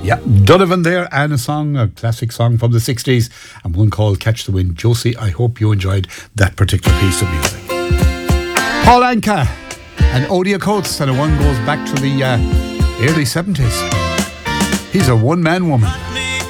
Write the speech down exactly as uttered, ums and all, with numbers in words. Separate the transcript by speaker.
Speaker 1: Yeah, Donovan there, and a song, a classic song from the sixties, and one called Catch the Wind. Josie, I hope you enjoyed that particular piece of music. Paul Anka and Odia Coates, and one goes back to the uh, early seventies. He's a one-man woman.